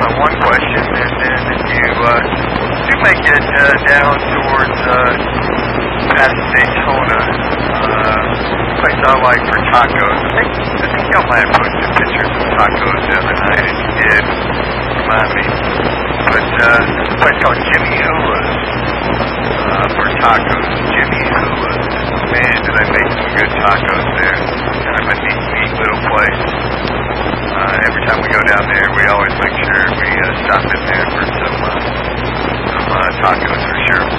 one question, and then if you do make it down towards past Daytona, place I like for tacos. I think y'all might have put some pictures of tacos the other night. If you did, remind me. But a place called Jimmy Hula's for tacos. Jimmy Hula's. Man, do they make some good tacos there. Kind of a neat little place. Every time we go down there, we always make sure we stop in there for some tacos for sure.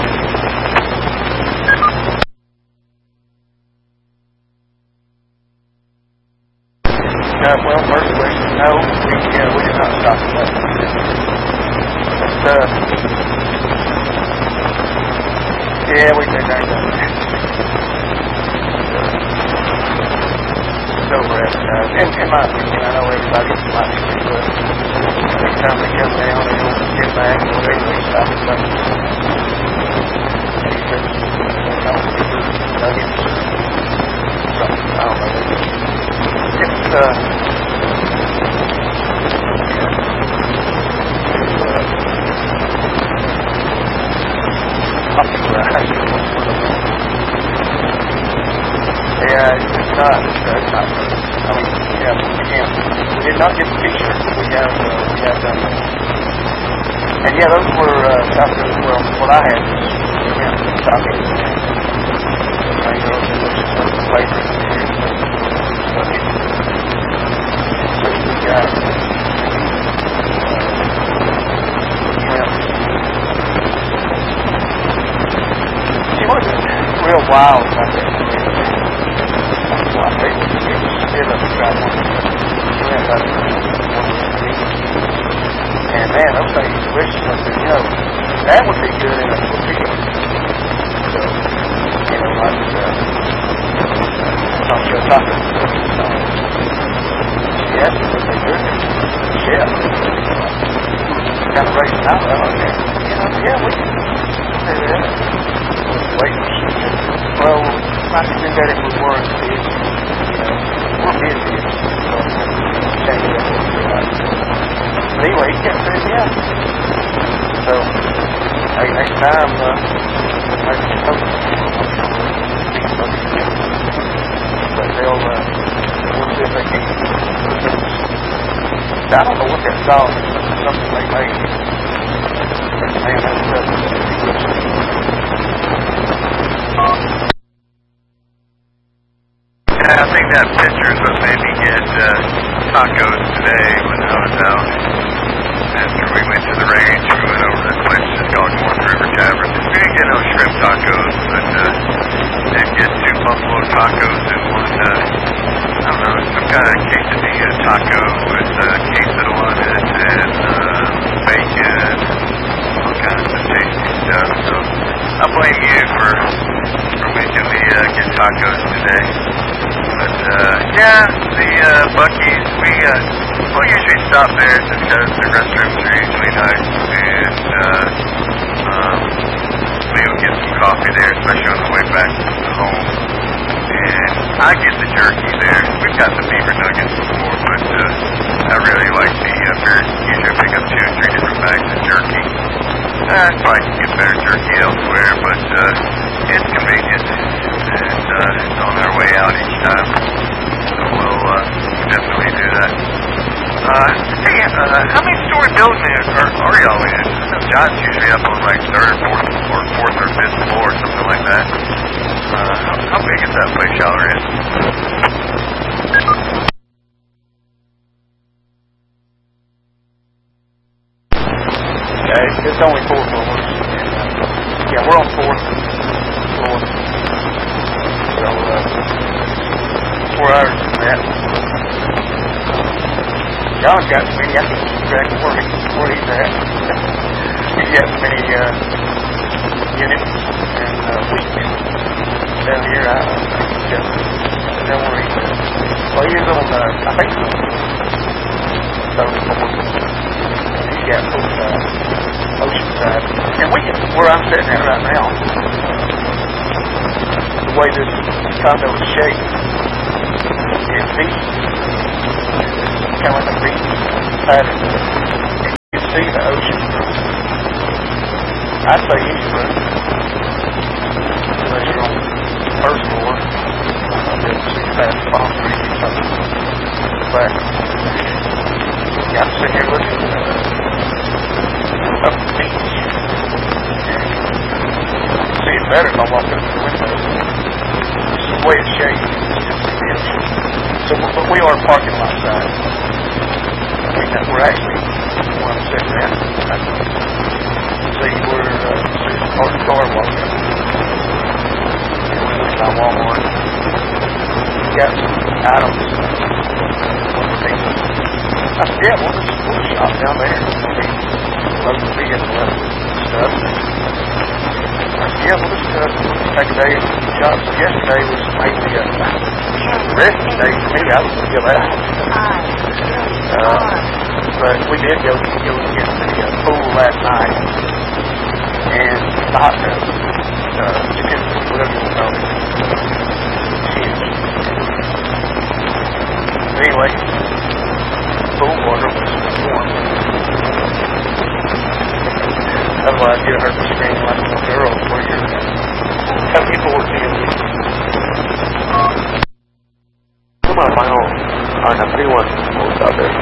Well, first question, no, we did not stop at that. But, yeah, we did that. It's over at, in my opinion, I know everybody might be, but every time they come down, they don't get back, or they stop at that. I don't know. It's, yeah, it's not, I mean, yeah, we did not get the t-shirt, but we have done that. And yeah, those were, well, what I had was, stopping, flavors here, she wasn't real wild about that. And man, those things are delicious. I said, that would be good in a tortilla. So, like, I'm sure tacos. Yes, but they do. Chef. Kind of raised out of it. Yeah, we can do that. Wait. Well, I can do that if we weren't busy. We're busy. So, but anyway, he kept saying, yeah. So, hey, next time, maybe it's supposed but they'll, we'll see if they can. I don't know what that sauce is. Something they make. Man, that's yeah, I think that picture is what made me get tacos today when I was out. After we went to the range, we went over to this place just called North River Tavern. We didn't get no shrimp tacos, but did get 2 buffalo tacos and one, I don't know, some kind of quesadilla taco with queso on it and bacon, all kinds of tasty stuff. So I blame you for making me get tacos today. But yeah, the Buc-ee's, we'll usually stop there just because the restrooms are usually nice, and we'll get some coffee there, especially on the way back home. And I get the jerky there. We've got the beaver nuggets before, but I really like the usually I pick up 2 or 3 different bags of jerky. I probably can get better jerky elsewhere, but it's convenient, and it's on our way out each time. So we'll definitely do that. Hey, how many story building are y'all in? I know John's usually up on like 3rd or 4th or 5th floor or something like that. How big is that place y'all are in? Yeah, it's only 4 floors. Yeah, we're on 4th floor. So, 4 hours from that. John's got many, I can't keep track of where he's at. He's got many units and weekends down here. I don't know where he's at. Well, he's on, I think, 3rd floor. He's got Oceanside. And where I'm sitting at right now, the way this condo is shaped, it's deep. Kind of like a beach pattern. It's see the ocean. I'd say any room. Unless you're on the first floor. I'll be able to see past Palm Creek or something. But you got to sit here looking up the beach. See it better if I walk up to the window. It's the way it's shaped. The ocean. So, but we are parking lot side. I mean, we're actually where I'm sitting at. See where there's a parked car walking up. By Walmart. We got some items. I said, yeah, we'll shop down there. Load the vehicle up and stuff. I said, yeah, we'll just take a day and shop. So yesterday was mainly a resting day for me. I was going to go out. But we did go get the pool last night. And the hot tub. Jacuzzi, whatever you want to call it. Huge. Anyway, pool water was warm. Otherwise, you'd have heard me screaming like a little girl where you're at. How many people were being with you? Come on, my home. All right, now, 31 pools out there.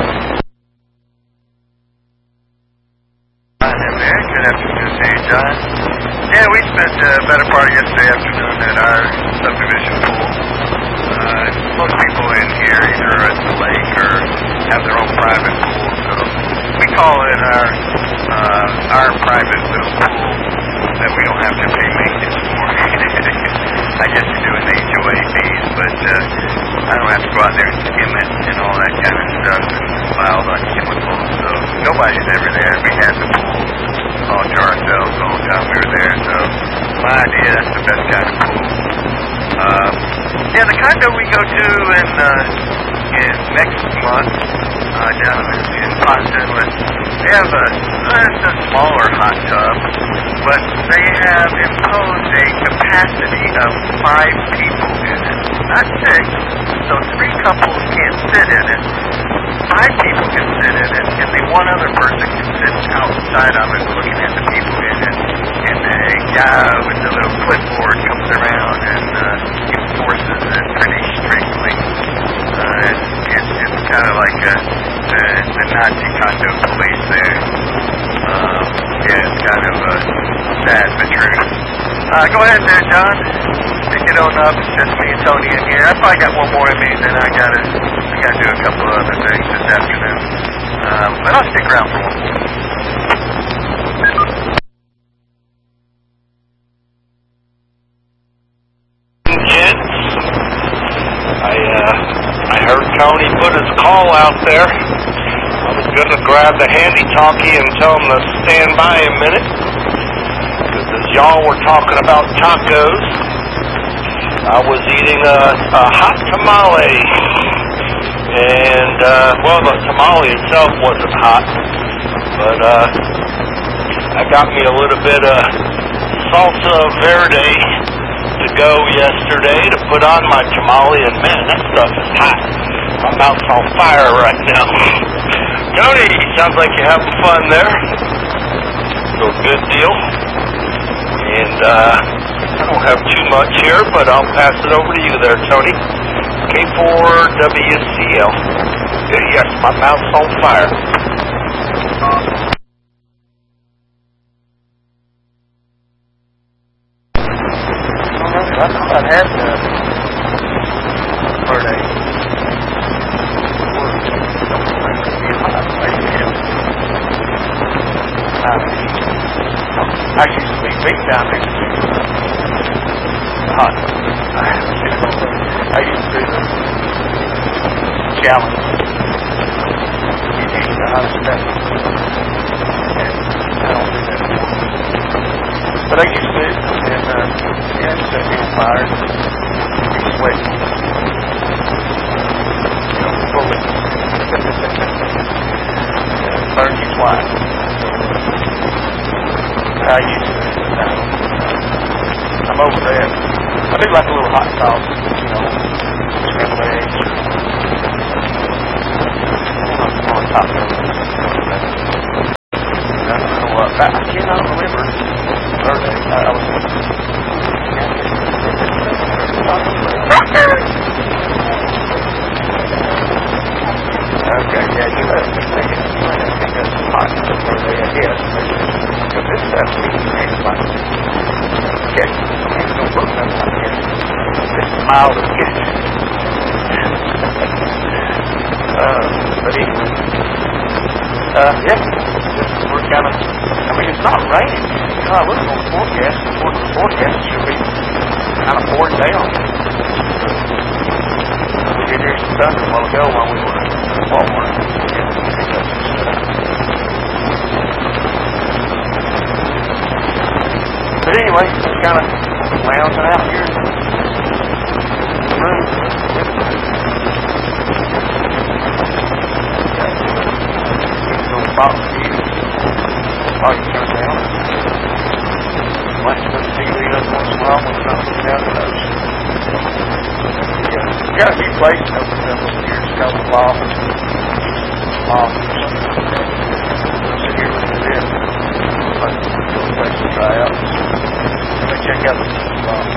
Good afternoon to you, John. Yeah, we spent the better part of yesterday afternoon at our subdivision pool. Most people in here either are at the lake or have their own private pool, so we call it our private little pool that we don't have to pay maintenance for. I guess you do in the HOA fees, but I don't have to go out there and skim it and all that kind of stuff and buy all the chemicals, so nobody's ever there. We had the pool all to ourselves the whole time we were there, so my idea, that's the best kind of pool. Yeah, the condo we go to in next month down in Ponce Inlet, they have it's a smaller hot tub, but they have imposed a capacity of 5 people in it, not 6, so 3 couples can't sit in it. 5 people can sit in it, and the one other person can sit outside of it looking at the people in it. And a guy with a little clipboard comes around and enforces it pretty strictly. It's kind of like the Nazi condo police there. Yeah, it's kind of sad but true. Go ahead there, John. Pick it on up. It's just me and Tony in here. I probably got one more in me, then I gotta do a couple of other things this afternoon. But I'll stick around for one more. Kids, I heard Tony put his call out there. I was going to grab the handy-talkie and tell him to stand by a minute. Because as y'all were talking about tacos, I was eating a hot tamale. And, well, the tamale itself wasn't hot. But I got me a little bit of salsa verde to go yesterday to put on my tamale, and man, that stuff is hot. My mouth's on fire right now. Tony, sounds like you're having fun there. So good deal. And I don't have too much here, but I'll pass it over to you there, Tony. K4WCL. Yes, my mouth's on fire. I thought I'd had birthday. I used to be big down there. Hot. I used to do the challenge. You eat the hot stuff. And I don't do that anymore. But I used to, and set me on fire, be sweating, bullets, burn you twice. I used to, I'm over that. I do like a little hot sauce, scrambled eggs, on top of it. I cannot remember Thursday. I was okay, yeah, you let me think it's hot Thursday, I guess. Because this stuff is like, okay, it's no work on here. This is mild as it gets. But anyway, yeah, we're kind of, I mean, it's not raining. You know, I looked on the forecast, according to the forecast, it should be kind of pouring down. We did hear some thunder a while ago while we were at Walmart. But anyway, just kind of lounging out here in the room. Box view. Oh, you turn down. Might put the TV up once in a while when something's down the nose. Yeah. We got a few places opened up over here. It's called the Loft. Loft or something like that. We'll sit here looking at it. Like a little place to try out. Let me check out the Loft.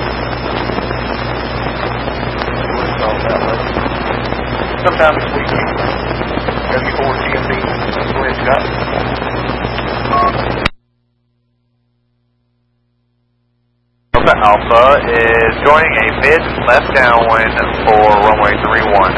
See what it's all about later. Sometime this weekend. W4GMB. That's the way it's got. Delta Alpha is joining a mid-left downwind for runway 31.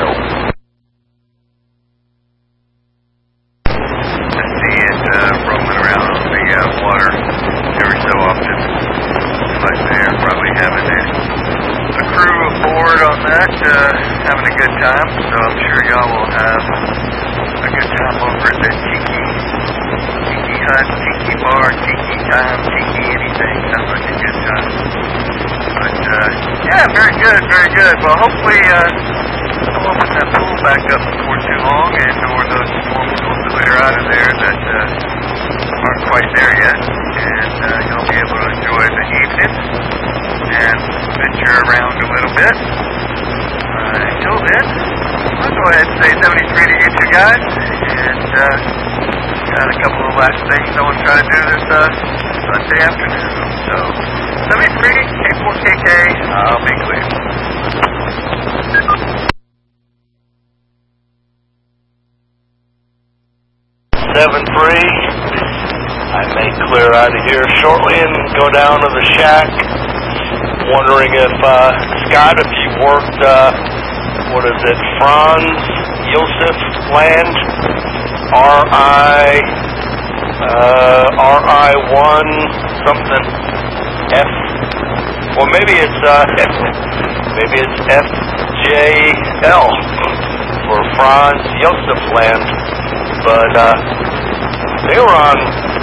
I see it rolling around on the water every so often. Like they're probably having a crew aboard on that, having a good time. So I'm sure y'all will have a good time over at the Tiki Hut, Tiki Bar, Tiki Time, Tiki anything. Sounds like a good time. But, yeah, very good, very good. Well, hopefully, I'll open that pool back up before too long, and or those swarms will clear out of there that aren't quite there yet. And you'll be able to enjoy the evening and venture around a little bit. Until then, I'll go ahead and say 73 to you two guys, and got a couple of last things I want to try to do this Sunday afternoon. So, 73, K4KK, I'll be clear. 7-3, I may clear out of here shortly and go down to the shack. Wondering if, Scott, if you worked, what is it, Franz Josef Land, RI1 something, F, or maybe it's FJL for Franz Josef Land, but, they were on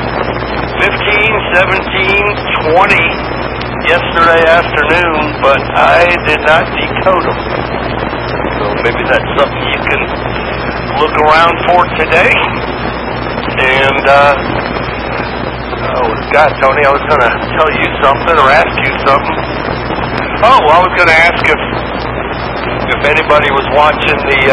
15, 17, 20, yesterday afternoon, but I did not decode them. So maybe that's something you can look around for today. And, God, Tony, I was going to tell you something or ask you something. Oh, I was going to ask if anybody was watching the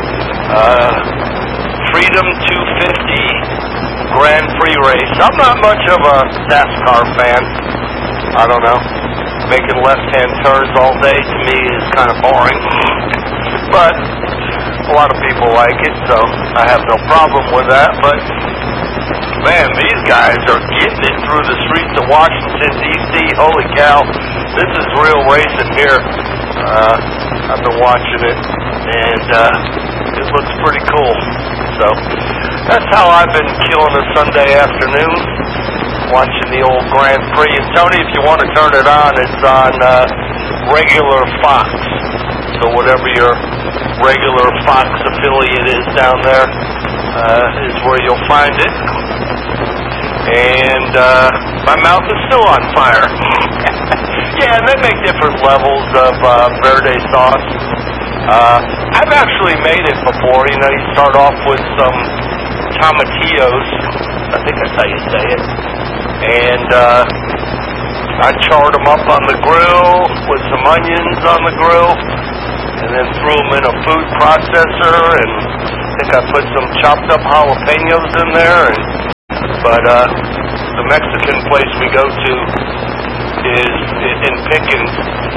Freedom 250 Grand Prix race. I'm not much of a NASCAR fan. I don't know. Making left-hand turns all day to me is kind of boring. But a lot of people like it, so I have no problem with that. But, man, these guys are getting it through the streets of Washington, D.C. Holy cow. This is real racing here. I've been watching it, and it looks pretty cool. So that's how I've been killing a Sunday afternoon, watching the old Grand Prix. And Tony, if you want to turn it on, it's on regular Fox. So whatever your regular Fox affiliate is down there is where you'll find it. And my mouth is still on fire. Yeah, and they make different levels of verde sauce. I've actually made it before. You know, you start off with some tomatillos. I think that's how you say it. And I charred them up on the grill with some onions on the grill, and then threw them in a food processor, and I think I put some chopped up jalapenos in there, and But the Mexican place we go to is in Pickens.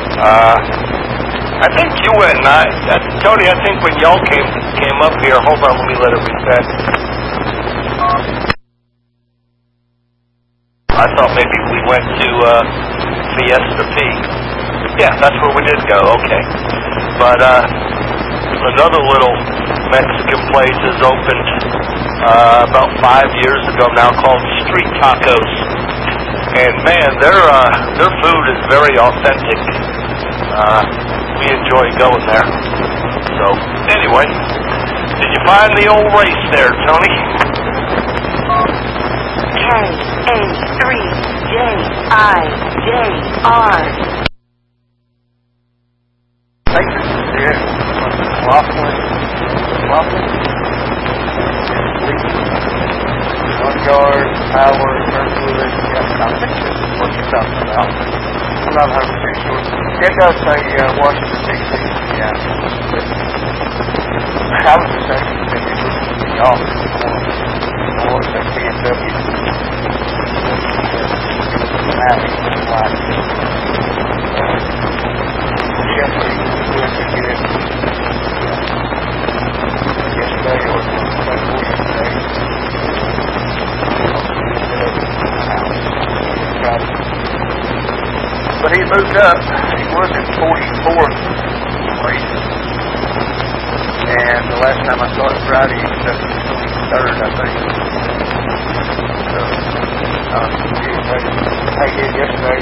I think you went, Tony, I think when y'all came up here, hold on, let me let it reset. I thought maybe we went to Fiesta Peak. Yeah, that's where we did go, okay. But another little Mexican place is opened about 5 years ago now called Street Tacos. And man, their food is very authentic. We enjoy going there. So, anyway, did you find the old race there, Tony? K-A-3-J-I-J-R. Yard, power, turn fluid, I think this is what you're talking about. I'm not 100% sure. It does say Washington, D.C. Yeah. I was just saying that it was the office or the BMW. Yesterday or yesterday. But he moved up. He was in 44th place. And the last time I saw it Friday, he was up in 23rd, I think. So, I did yesterday.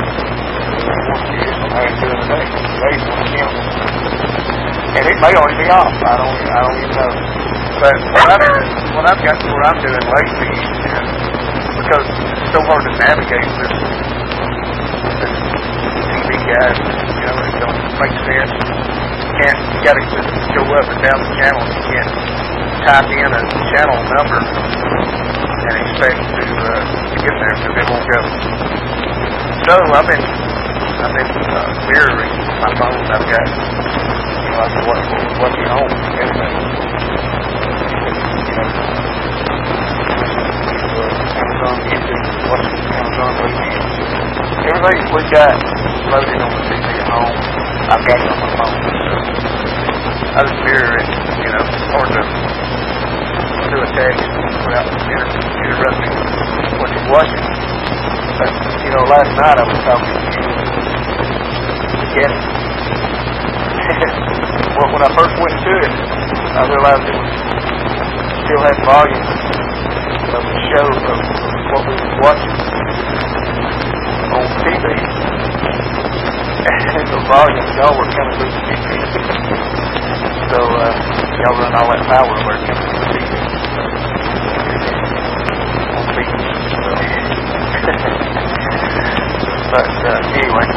I didn't do it today. Today's one of him. And it may already be off. I don't even know. But what I've got to where I'm doing lately, because it's so hard to navigate this TV guide, it don't make sense. You got to just go up and down the channel. You can't type in a channel number and expect to get there because it won't go. So I've been mirroring my phone. I've got what's home, everything. Amazon Music, watching Amazon movies. Everything we got loaded on the TV at home, I've got it on my phone. I just mirror it, hard to do a text without interrupting what you're watching. But, last night I was talking to you. Get it. Well, when I first went to it, I realized it still had volume of the show of what we were watching on TV. And the volume, y'all were kind of losing TV. So, y'all run all that power where it comes to the TV. On TV. But, anyway,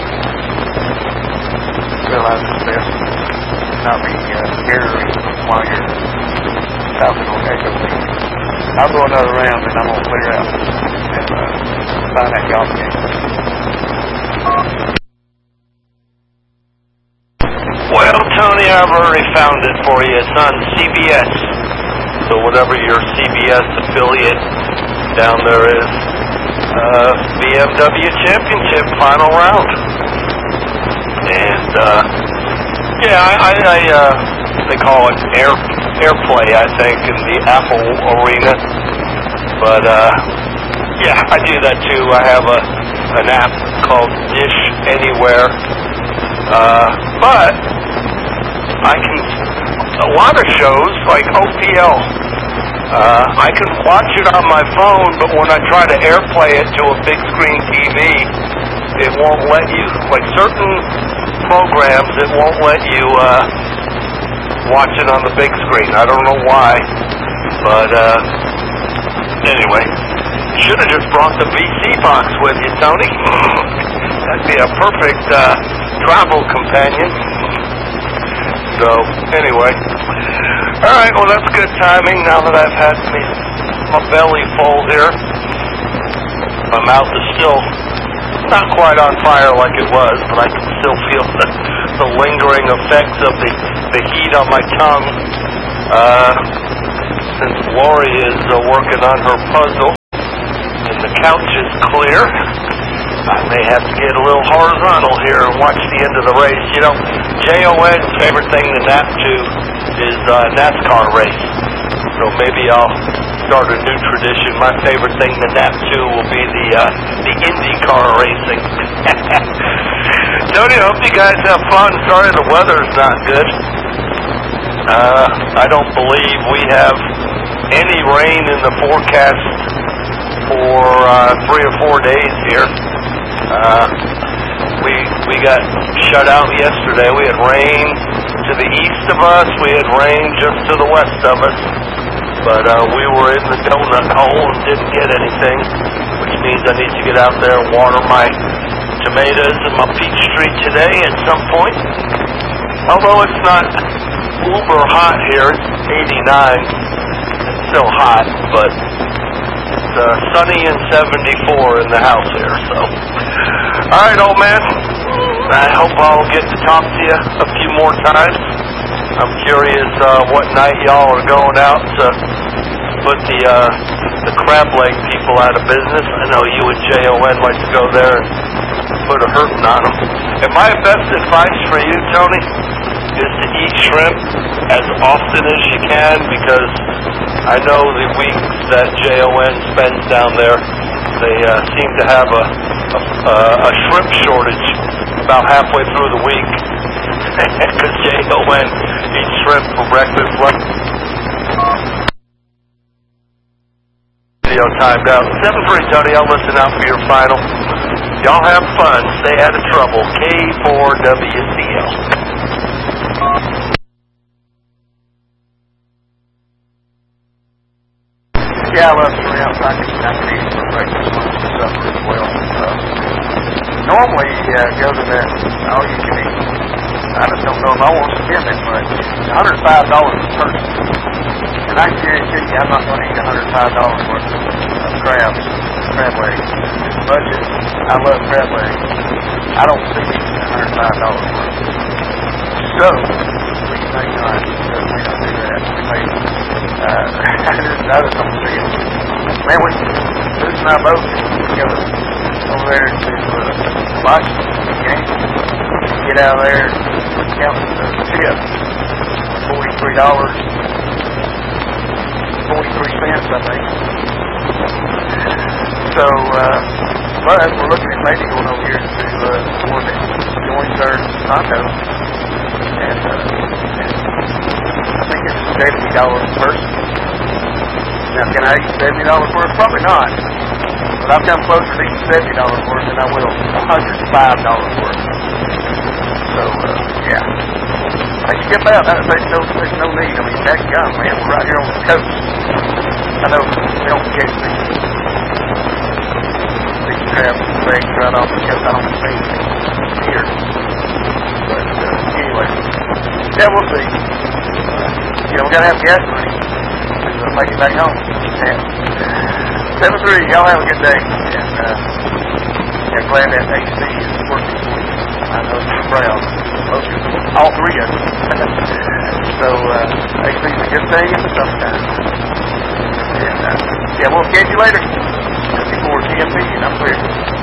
realize it's best not be mirroring while you're talking on Echo TV. I'll go another round and I'm going to clear out and find that golf game. Well, Tony, I've already found it for you. It's on CBS. So whatever your CBS affiliate down there is, BMW Championship final round. And, they call it AirPlay, I think, in the Apple arena. But, I do that too. I have an app called Dish Anywhere. But I can, a lot of shows, like OPL, I can watch it on my phone, but when I try to AirPlay it to a big screen TV, it won't let you, like certain programs, it won't let you watch it on the big screen. I don't know why, but anyway, you should have just brought the VC box with you, Tony. That'd be a perfect travel companion. So, anyway. Alright, well that's good timing now that I've had my belly full here. My mouth is still not quite on fire like it was, but I can still feel the lingering effects of the heat on my tongue. Since Lori is working on her puzzle, the couch is clear. I may have to get a little horizontal here and watch the end of the race. You know, JON's favorite thing to nap to is NASCAR race. So maybe I'll start a new tradition. My favorite thing to nap to will be the IndyCar racing. Tony, I hope you guys have fun. Sorry the weather's not good. I don't believe we have any rain in the forecast for 3 or 4 days here. We got shut out yesterday. We had rain to the east of us. We had rain just to the west of us. But we were in the donut hole and didn't get anything, which means I need to get out there and water my tomatoes and my peach tree today at some point. Although it's not uber hot here, it's 89. It's still hot, but it's sunny and 74 in the house here. So, all right, old man. I hope I'll get to talk to you a few more times. I'm curious what night y'all are going out to put the crab leg people out of business. I know you and JON like to go there and put a hurting on them. And my best advice for you, Tony, is to eat shrimp as often as you can, because I know the weeks that JON spends down there, they seem to have a shrimp shortage about halfway through the week. Because JON eats shrimp for breakfast, lunch. Video timed out. 7-3, Tony. I'll listen out for your final. Y'all have fun. Stay out of trouble. K4WCL. Yeah, I love shrimp. I can eat it for breakfast, lunch, and supper as well. Normally, go to that all-you-can-eat. I just don't know if I want to spend that much. $105 a person. And I can guarantee you I'm not going to eat $105 worth of crab legs. Budget, I love crab legs. I don't see $105 worth. So, what do you think, John? We don't do that. We may, I just don't see it. Man, Bruce and I both go over there to watch the game. Get out of there, count the tips. $43, 43 cents, I think. So, but we're looking at maybe going over here to one that joins our condo. And I think it's $70 a person. Now, can I eat $70 worth? Probably not. But I've come closer to eating $70 worth than I will $105 worth. So, yeah. I skip out. There's no need. I mean, that gun, man, we're right here on the coast. I know we don't get these crab legs right off the coast. I don't see anything here. But, anyway. Yeah, we'll see. We got to have gas money to make it back home. Yeah. 7-3, y'all have a good day. And glad that AC is working for you. I know you're proud. All three of them. So, AC is a good thing in the summertime. And, we'll catch you later. Before TMP, and I'm clear.